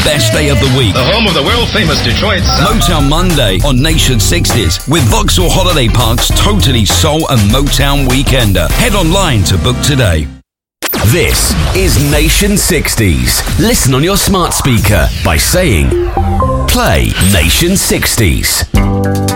best day of the week. The home of the world-famous Detroit sound. Motown Monday on Nation 60s with Vauxhall Holiday Park's totally soul and Motown Weekender. Head online to book today. This is Nation 60s. Listen on your smart speaker by saying, play Nation 60s.